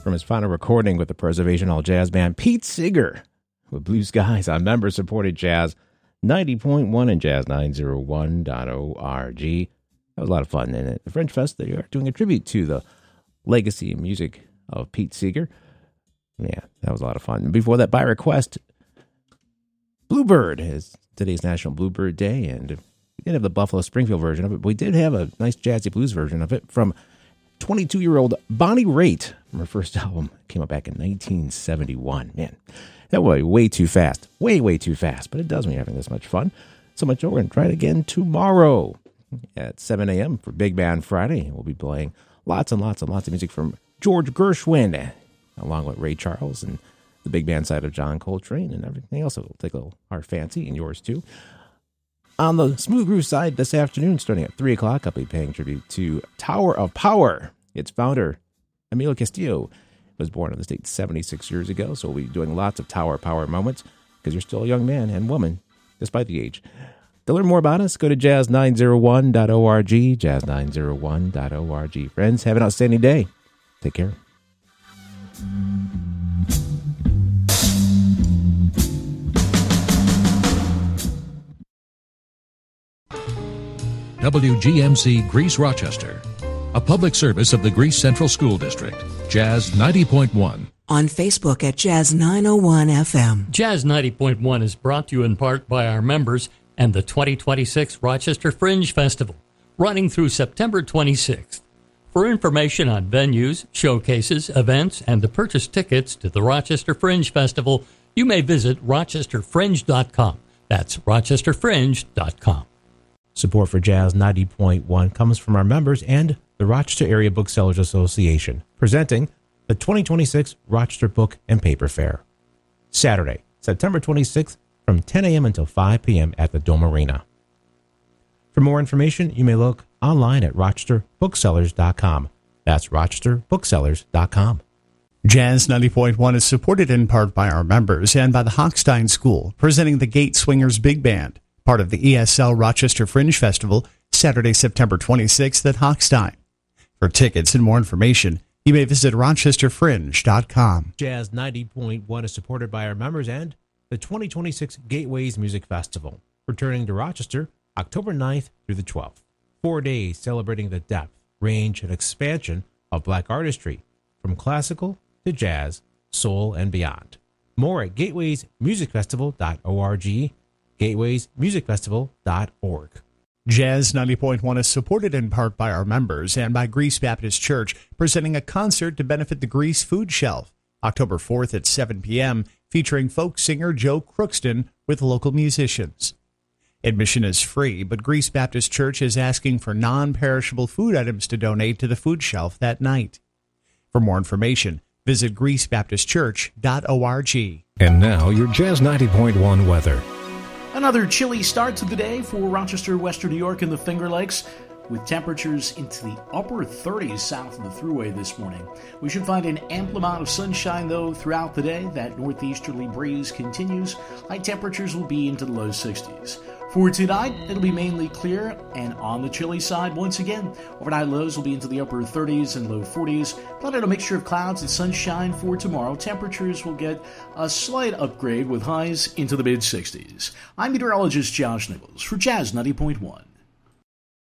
from his final recording with the Preservation Hall Jazz Band, Pete Seeger, with Blue Skies on member-supported Jazz 90.1 and jazz901.org. That was a lot of fun. And at the Fringe Fest, they are doing a tribute to the legacy and music of Pete Seeger. Yeah, that was a lot of fun. And before that, by request, Bluebird is today's National Bluebird Day, and we didn't have the Buffalo Springfield version of it, but we did have a nice jazzy blues version of it from 22-year-old Bonnie Raitt from her first album. It came out back in 1971. Man, that went way too fast. Way too fast, but it does when you're having this much fun. So much, we're going to try it again tomorrow at 7 a.m. for Big Band Friday. We'll be playing lots and lots and lots of music from George Gershwin, along with Ray Charles and the big band side of John Coltrane and everything else. It'll take a little our fancy, and yours too. On the Smooth Groove side this afternoon, starting at 3 o'clock, I'll be paying tribute to Tower of Power. Its founder, Emilio Castillo, was born in the States 76 years ago, so we'll be doing lots of Tower of Power moments because you're still a young man and woman, despite the age. To learn more about us, go to jazz901.org, jazz901.org. Friends, have an outstanding day. Take care. WGMC Greece Rochester, a public service of the Greece Central School District. Jazz 90.1. On Facebook at Jazz 901 FM. Jazz 90.1 is brought to you in part by our members and the 2026 Rochester Fringe Festival, running through September 26th. For information on venues, showcases, events, and to purchase tickets to the Rochester Fringe Festival, you may visit rochesterfringe.com. That's rochesterfringe.com. Support for Jazz 90.1 comes from our members and the Rochester Area Booksellers Association, presenting the 2026 Rochester Book and Paper Fair. Saturday, September 26th, from 10 a.m. until 5 p.m. at the Dome Arena. For more information, you may look online at rochesterbooksellers.com. That's rochesterbooksellers.com. Jazz 90.1 is supported in part by our members and by the Hochstein School, presenting the Gate Swingers Big Band, part of the ESL Rochester Fringe Festival, Saturday, September 26th at Hochstein. For tickets and more information, you may visit rochesterfringe.com. Jazz 90.1 is supported by our members and the 2026 Gateways Music Festival, returning to Rochester October 9th through the 12th. 4 days celebrating the depth, range, and expansion of black artistry, from classical to jazz, soul, and beyond. More at gatewaymusicfestival.org, gatewaymusicfestival.org. Jazz 90.1 is supported in part by our members and by Greece Baptist Church, presenting a concert to benefit the Greece Food Shelf, October 4th at 7 p.m., featuring folk singer Joe Crookston with local musicians. Admission is free, but Greece Baptist Church is asking for non-perishable food items to donate to the food shelf that night. For more information, visit greecebaptistchurch.org. And now, your Jazz 90.1 weather. Another chilly start to the day for Rochester, Western New York, and the Finger Lakes, with temperatures into the upper 30s south of the Thruway this morning. We should find an ample amount of sunshine, though, throughout the day. That northeasterly breeze continues. High temperatures will be into the low 60s. For tonight, it'll be mainly clear, and on the chilly side, once again, overnight lows will be into the upper 30s and low 40s. Plotted a mixture of clouds and sunshine for tomorrow. Temperatures will get a slight upgrade with highs into the mid-60s. I'm meteorologist Josh Nichols for Jazz 90.1.